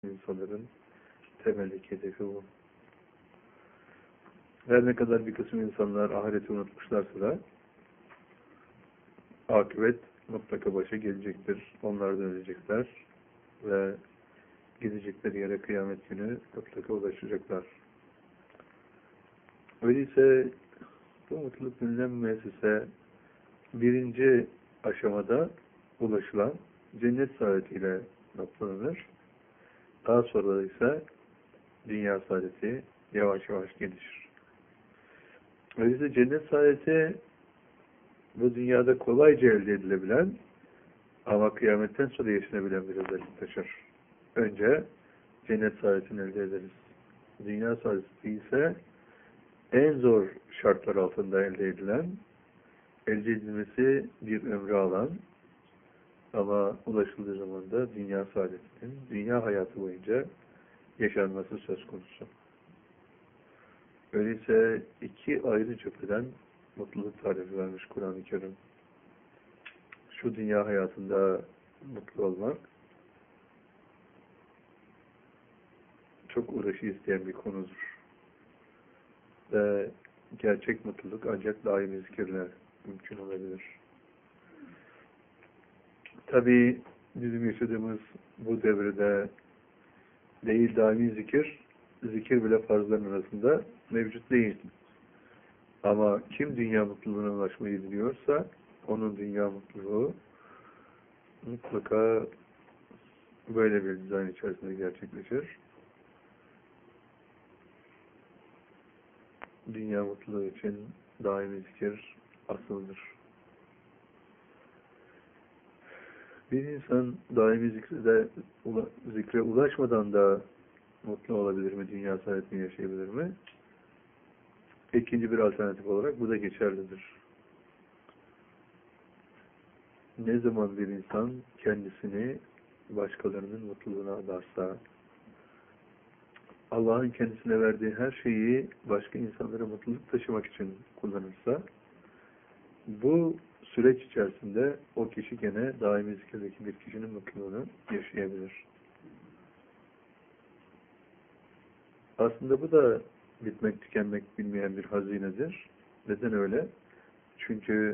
insanların temeldeki hedefi bu. Her ne kadar bir kısım insanlar ahireti unutmuşlarsa da akıbet mutlaka başa gelecektir. Onlar da ölecekler ve gidecekleri yere kıyamet günü mutlaka ulaşacaklar. Öyleyse bu mutluluk denilen müessese birinci aşamada ulaşılan cennet saadetiyle noktalanır. Daha sonra ise dünya saadeti yavaş yavaş gelişir. Öyleyse cennet saadeti bu dünyada kolayca elde edilebilen ama kıyametten sonra yaşanabilen bir özellik taşır. Önce cennet saadetini elde ederiz. Dünya saadeti ise en zor şartlar altında elde edilen, elde edilmesi bir ömrü alan ama ulaşıldığı zaman da dünya saadetinin, dünya hayatı boyunca yaşanması söz konusu. Öyleyse iki ayrı cepheden mutluluk tarifi vermiş Kur'an-ı Kerim. Şu dünya hayatında mutlu olmak çok uğraşı isteyen bir konudur. Ve gerçek mutluluk ancak daimi zikirle mümkün olabilir. Tabii bizim yaşadığımız bu devirde değil daimi zikir bile farzların arasında mevcut değil. Ama kim dünya mutluluğuna ulaşmayı diliyorsa onun dünya mutluluğu mutlaka böyle bir dizayn içerisinde gerçekleşir. Dünya mutluluğu için daimi zikir asıldır. Bir insan daimi zikre ulaşmadan da mutlu olabilir mi? Dünya saadetini yaşayabilir mi? İkinci bir alternatif olarak bu da geçerlidir. Ne zaman bir insan kendisini başkalarının mutluluğuna adarsa, Allah'ın kendisine verdiği her şeyi başka insanlara mutluluk taşımak için kullanırsa, bu süreç içerisinde o kişi gene daimi zikirdeki bir kişinin mutluluğunu yaşayabilir. Aslında bu da bitmek tükenmek bilmeyen bir hazinedir. Neden öyle? Çünkü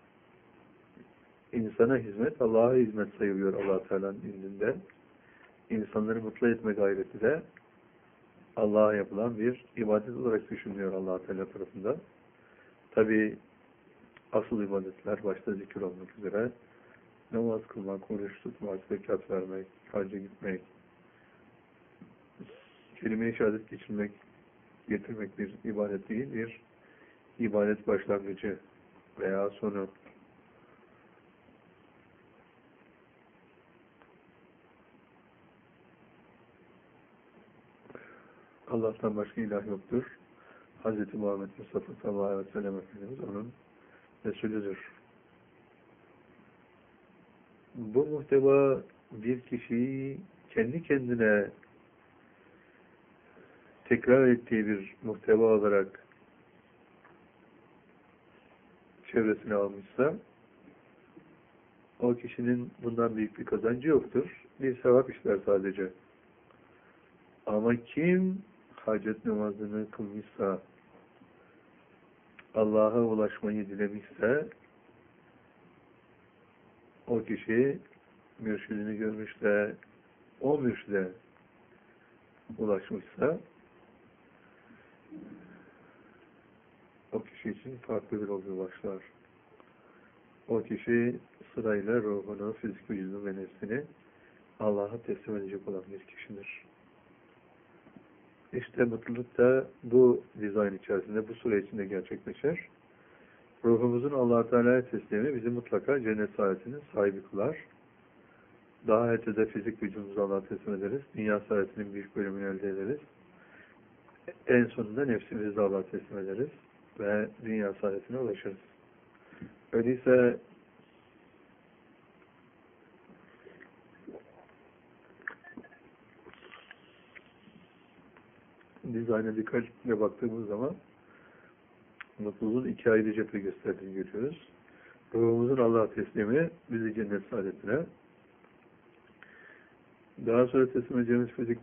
insana hizmet, Allah'a hizmet sayılıyor Allah Teala'nın indinde. İnsanları mutlu etme gayreti de Allah'a yapılan bir ibadet olarak düşünülüyor Allah Teala tarafından. Tabi asıl ibadetler başta zikir olmak üzere namaz kılmak, oruç tutmak, zekat vermek, hacca gitmek, kelime-i şehadet getirmek bir ibadet değil, bir ibadet başlangıcı veya sonu. Allah'tan başka ilah yoktur. Hz. Muhammed Mustafa sallallahu aleyhi ve sellem Efendimiz onun Resulüdür. Bu muhteva bir kişiyi kendi kendine tekrar ettiği bir muhteva olarak çevresine almışsa o kişinin bundan büyük bir kazancı yoktur. Bir sevap işler sadece. Ama kim hacet namazını kılmışsa, Allah'a ulaşmayı dilemişse, o kişi mürşidini görmüş de o mürşide ulaşmışsa, o kişi için farklı bir yol başlar. O kişi sırayla ruhunu, fizik vücudunu ve nefsini Allah'a teslim edecek olan bir kişidir. İşte mutluluk da bu dizayn içerisinde, bu süre içinde gerçekleşir. Ruhumuzun Allah-u Teala'ya teslimi bizi mutlaka cennet saadetinin sahibi kılar. Daha ötede fizik vücudumuzu Allah'a teslim ederiz. Dünya saadetinin büyük bölümünü elde ederiz. En sonunda nefsimizi de Allah'a teslim ederiz. Ve dünya saadetine ulaşırız. Öyleyse dizayna dikkatle baktığımız zaman mutluluğun iki ayrı cephe gösterdiğini görüyoruz. Ruhumuzun Allah'a teslimi bizi cennet saadetine, Daha sonra teslim edeceğimiz fizik